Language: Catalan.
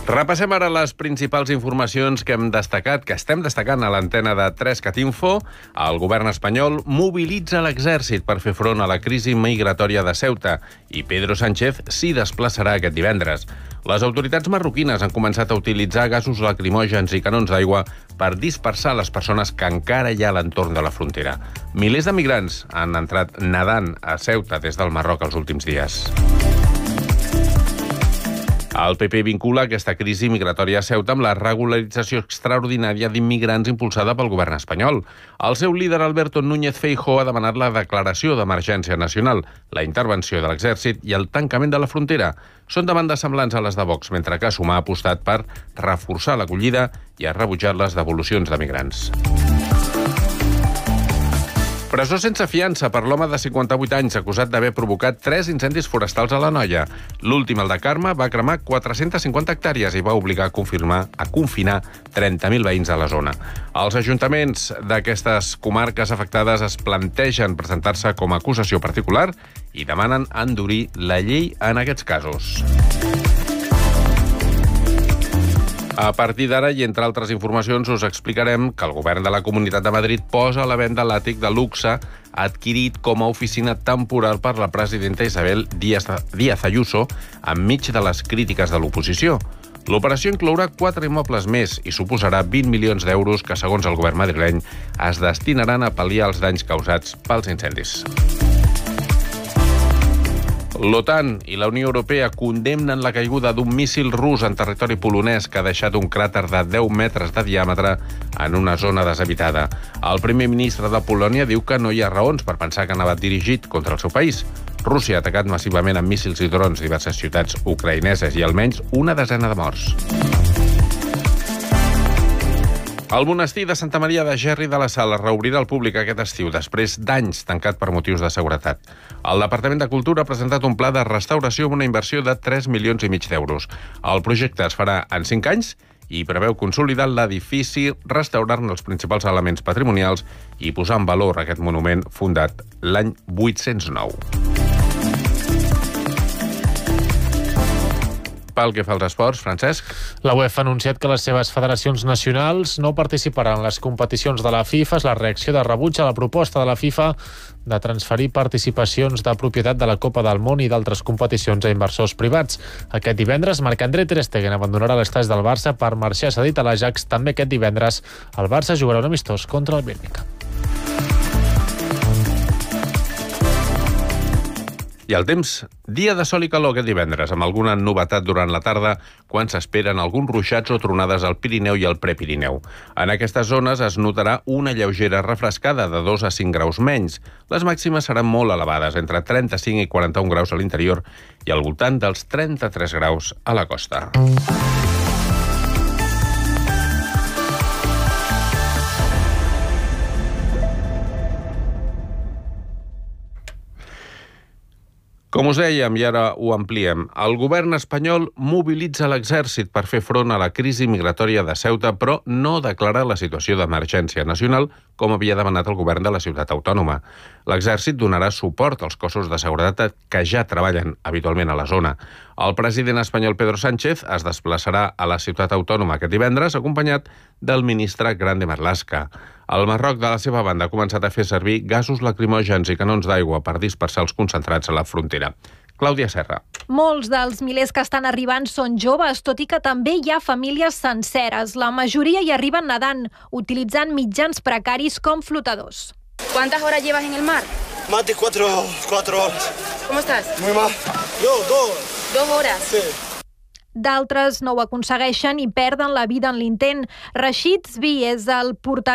Repassem ara les principals informacions que estem destacant a l'antena de 3cat Info. El govern espanyol mobilitza l'exèrcit per fer front a la crisi migratòria de Ceuta i Pedro Sánchez s'hi desplaçarà aquest divendres. Les autoritats marroquines han començat a utilitzar gasos lacrimògens i canons d'aigua per dispersar les persones que encara hi ha a l'entorn de la frontera. Milers de migrants han entrat nedant a Ceuta des del Marroc els últims dies. El PP vincula aquesta crisi migratòria a Ceuta amb la regularització extraordinària d'immigrants impulsada pel govern espanyol. El seu líder, Alberto Núñez Feijóo, ha demanat la declaració d'emergència nacional, la intervenció de l'exèrcit i el tancament de la frontera. Són demandes semblants a les de Vox, mentre que Sumar ha apostat per reforçar l'acollida i ha rebutjat les devolucions de migrants. Presó sense fiança per l'home de 58 anys acusat d'haver provocat 3 incendis forestals a l'Anoia. L'últim, el de Carme, va cremar 450 hectàrees i va obligar a confinar 30.000 veïns a la zona. Els ajuntaments d'aquestes comarques afectades es plantegen presentar-se com a acusació particular i demanen endurir la llei en aquests casos. A partir d'ara, i entre altres informacions, us explicarem que el govern de la Comunitat de Madrid posa a la venda l'àtic de luxe adquirit com a oficina temporal per la presidenta Isabel Díaz Ayuso enmig de les crítiques de l'oposició. L'operació inclourà 4 immobles més i suposarà 20 milions d'euros que, segons el govern madrileny, es destinaran a pal·liar els danys causats pels incendis. L'OTAN i la Unió Europea condemnen la caiguda d'un míssil rus en territori polonès que ha deixat un cràter de 10 metres de diàmetre en una zona deshabitada. El primer ministre de Polònia diu que no hi ha raons per pensar que anava dirigit contra el seu país. Rússia ha atacat massivament amb míssils i drons diverses ciutats ucraïneses i almenys una desena de morts. El monestir de Santa Maria de Gerri de la Sal es reobrirà al públic aquest estiu, després d'anys tancat per motius de seguretat. El Departament de Cultura ha presentat un pla de restauració amb una inversió de 3,5 milions d'euros. El projecte es farà en 5 anys i preveu consolidar l'edifici, restaurar-ne els principals elements patrimonials i posar en valor aquest monument fundat l'any 809. Pel que fa als esports, Francesc. La UEFA ha anunciat que les seves federacions nacionals no participaran en les competicions de la FIFA. És la reacció de rebuig a la proposta de la FIFA de transferir participacions de propietat de la Copa del Món i d'altres competicions a inversors privats. Aquest divendres, Marc-André Ter Stegen abandonarà l'estadi del Barça per marxar cedit a l'Ajax. També aquest divendres, el Barça jugarà un amistós contra el Birmingham. I el temps, dia de sol i calor aquest divendres, amb alguna novetat durant la tarda, quan s'esperen alguns ruixats o tronades al Pirineu i al Prepirineu. En aquestes zones es notarà una lleugera refrescada de 2 a 5 graus menys. Les màximes seran molt elevades, entre 35 i 41 graus a l'interior i al voltant dels 33 graus a la costa. Com us dèiem, i ara ho ampliem, el govern espanyol mobilitza l'exèrcit per fer front a la crisi migratòria de Ceuta, però no declara la situació d'emergència nacional, com havia demanat el govern de la ciutat autònoma. L'exèrcit donarà suport als cossos de seguretat que ja treballen habitualment a la zona. El president espanyol Pedro Sánchez es desplaçarà a la ciutat autònoma aquest divendres, acompanyat del ministre Grande Marlaska. El Marroc, de la seva banda, ha començat a fer servir gasos lacrimògens i canons d'aigua per dispersar els concentrats a la frontera. Clàudia Serra. Molts dels milers que estan arribant són joves, tot i que també hi ha famílies senceres. La majoria hi arriben nedant, utilitzant mitjans precaris com flotadors. ¿Cuántas horas llevas en el mar? Más de 4 horas. ¿Cómo estás? Muy mal. Dos. 2 horas. Sí. D'altres no ho aconsegueixen i perden la vida en l'intent. Rashid Zvi és el portaveu